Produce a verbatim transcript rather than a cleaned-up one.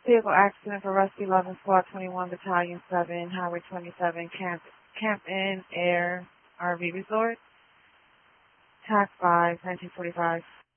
vehicle accident for Rescue eleven, Squad twenty-one, Battalion seven, Highway twenty-seven, Camp, Camp Inn, Air, R V Resort. Tac five, nineteen forty-five.